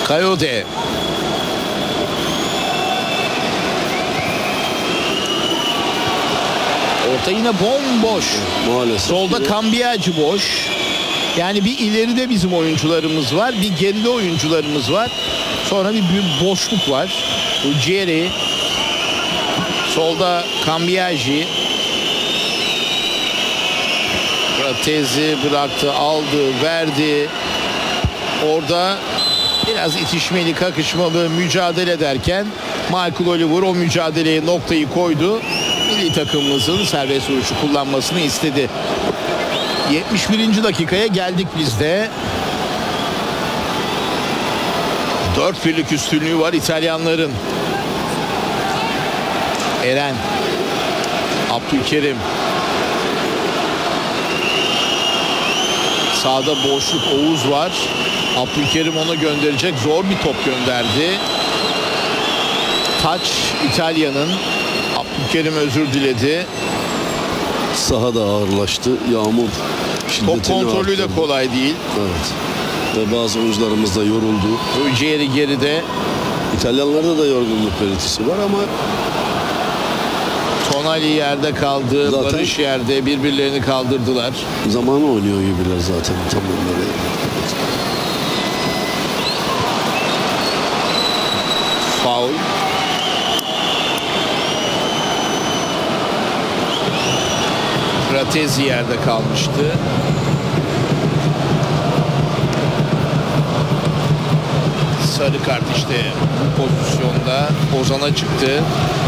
Kayode. Orta yine bomboş. Maalesef. Solda Cambiaghi boş. Yani bir ileride bizim oyuncularımız var, bir geride oyuncularımız var. Sonra bir boşluk var. Uggieri. Solda Cambiaghi. Fratesi bıraktı, aldı, verdi. Orada biraz itişmeli, kakışmalı mücadele ederken Michael Oliver o mücadeleye noktayı koydu. Milli takımımızın serbest vuruşu kullanmasını istedi. 71. dakikaya geldik biz de. 4-1'lik üstünlüğü var İtalyanların. Eren. Abdülkerim. Sağda boşluk, Oğuz var. Abdülkerim ona gönderecek. Zor bir top gönderdi. Taç İtalya'nın. Abdülkerim özür diledi. Saha da ağırlaştı. Yağmur şiddetini Top kontrolü de arttırdı. kolay değil. Evet. Ve bazı oyuncularımız da yoruldu. Uggieri geride. İtalyanlarda da yorgunluk belirtisi var ama Tonali yerde kaldı. Zaten- Barış yerde. Birbirlerini kaldırdılar. zamanı oynuyor gibiler zaten. Tam onları. Faul. Fratesi yerde kalmıştı. Sarı kart işte bu pozisyonda Ozan'a çıktı.